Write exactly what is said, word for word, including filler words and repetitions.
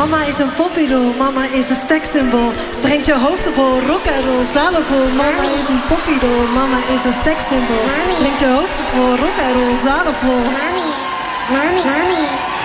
Mama is een popidool, mama is een sekssymbool. Brengt je hoofd op hol, rock en roll, zalen vol. Mama is een popidool, mama is een sekssymbool. Brengt je hoofd op hol, rock en roll, zalen vol. Mommy, mommy, mommy.